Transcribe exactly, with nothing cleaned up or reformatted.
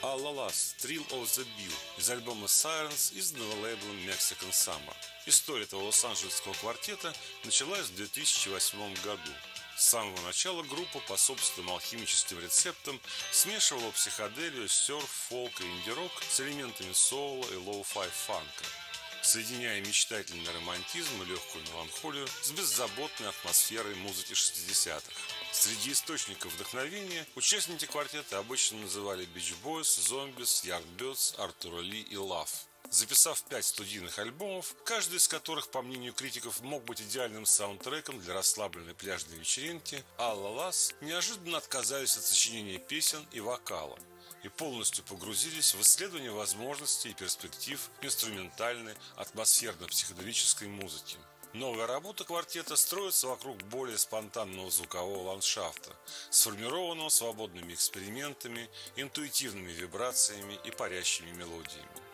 Alla Las, Thrill of the Bill из альбома Sirens, изданного лейблом Mexican Summer. История этого лос-анджелесского квартета началась в две тысячи восьмом году. С самого начала группа по собственным алхимическим рецептам смешивала психоделию, серф, фолк и инди-рок с элементами соула и лоу-фай фанка, соединяя мечтательный романтизм и легкую меланхолию с беззаботной атмосферой музыки шестидесятых. Среди источников вдохновения участники квартета обычно называли Beach Boys, Zombies, Yardbirds, Артура Ли и Love. Записав пять студийных альбомов, каждый из которых, по мнению критиков, мог быть идеальным саундтреком для расслабленной пляжной вечеринки, Alla Las неожиданно отказались от сочинения песен и вокала и полностью погрузились в исследование возможностей и перспектив инструментальной, атмосферно-психоделической музыки. Новая работа квартета строится вокруг более спонтанного звукового ландшафта, сформированного свободными экспериментами, интуитивными вибрациями и парящими мелодиями.